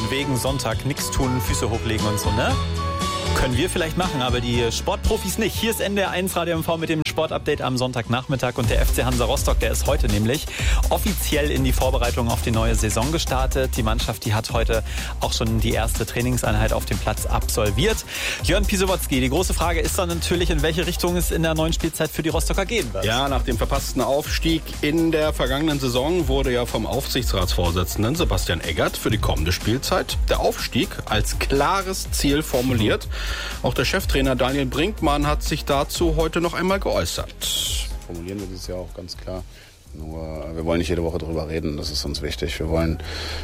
Von wegen Sonntag, nichts tun, Füße hochlegen und so, ne? Können wir vielleicht machen, aber die Sportprofis nicht. Hier ist NDR 1 Radio MV mit dem Sportupdate am Sonntagnachmittag und der FC Hansa Rostock, der ist heute nämlich offiziell in die Vorbereitung auf die neue Saison gestartet. Die Mannschaft, die hat heute auch schon die erste Trainingseinheit auf dem Platz absolviert. Jörn Pisowotzki, die große Frage ist dann natürlich, in welche Richtung es in der neuen Spielzeit für die Rostocker gehen wird. Ja, nach dem verpassten Aufstieg in der vergangenen Saison wurde ja vom Aufsichtsratsvorsitzenden Sebastian Eggert für die kommende Spielzeit der Aufstieg als klares Ziel formuliert. Auch der Cheftrainer Daniel Brinkmann hat sich dazu heute noch einmal geäußert. Formulieren wir dieses Jahr auch ganz klar. Nur wir wollen nicht jede Woche darüber reden, das ist uns wichtig. Wir wollen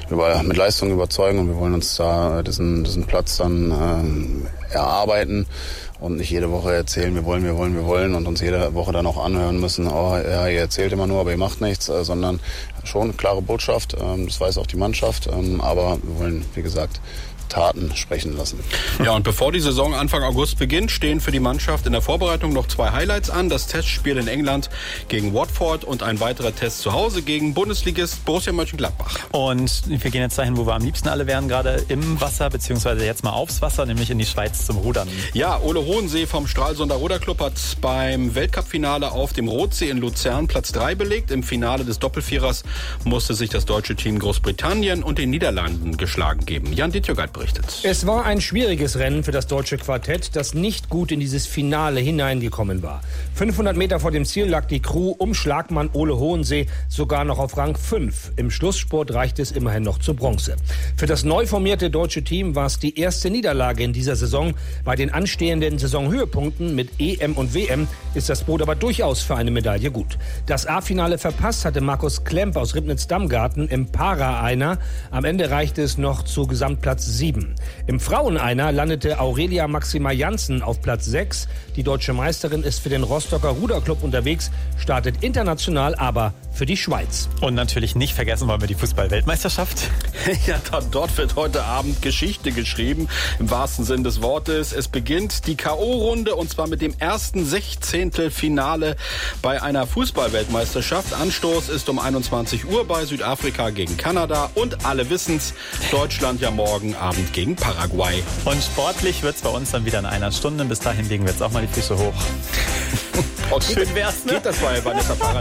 mit Leistung überzeugen und wir wollen uns da diesen Platz dann erarbeiten und nicht jede Woche erzählen, wir wollen und uns jede Woche dann auch anhören müssen, oh ja, ihr erzählt immer nur, aber ihr macht nichts, sondern schon klare Botschaft, das weiß auch die Mannschaft, aber wir wollen, wie gesagt, Taten sprechen lassen. Ja, und bevor die Saison Anfang August beginnt, stehen für die Mannschaft in der Vorbereitung noch 2 Highlights an. Das Testspiel in England gegen Watford und ein weiterer Test zu Hause gegen Bundesligist Borussia Mönchengladbach. Und wir gehen jetzt dahin, wo wir am liebsten alle wären, gerade im Wasser, beziehungsweise jetzt mal aufs Wasser, nämlich in die Schweiz zum Rudern. Ja, Ole Hohensee vom Stralsunder Ruderclub hat beim Weltcup-Finale auf dem Rotsee in Luzern Platz 3 belegt. Im Finale des Doppelvierers musste sich das deutsche Team Großbritannien und den Niederlanden geschlagen geben. Jan Dietjogait berichtet. Es war ein schwieriges Rennen für das deutsche Quartett, das nicht gut in dieses Finale hineingekommen war. 500 Meter vor dem Ziel lag die Crew um Schlagmann Ole Hohensee sogar noch auf Rang 5. Im Schlusssport reichte es immerhin noch zur Bronze. Für das neu formierte deutsche Team war es die erste Niederlage in dieser Saison. Bei den anstehenden Saisonhöhepunkten mit EM und WM ist das Boot aber durchaus für eine Medaille gut. Das A-Finale verpasst hatte Markus Klemp aus Ribnitz-Dammgarten im Para-Einer. Am Ende reichte es noch zu Gesamtplatz 7. Im Frauen-Einer landete Aurelia Maxima Janssen auf Platz 6. Die deutsche Meisterin ist für den Rostocker Ruderclub unterwegs, startet international aber für die Schweiz. Und natürlich nicht vergessen wollen wir die Fußball-Weltmeisterschaft. Ja, dort wird heute Abend Geschichte geschrieben, im wahrsten Sinn des Wortes. Es beginnt die K.O.-Runde und zwar mit dem ersten Sechzehntelfinale bei einer Fußball-Weltmeisterschaft. Anstoß ist um 21 Uhr bei Südafrika gegen Kanada und alle wissen's, Deutschland ja morgen Abend gegen Paraguay. Und sportlich wird's bei uns dann wieder in einer Stunde. Bis dahin legen wir jetzt auch mal die Füße hoch. Schön wär's, ne? Geht das bei Vanessa Paradis?